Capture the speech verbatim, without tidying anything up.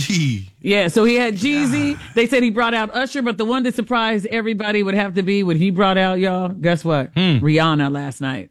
Jeezy. Yeah, so he had Jeezy. God. They said he brought out Usher, but the one that surprised everybody would have to be what he brought out, y'all. Guess what? Hmm. Rihanna last night.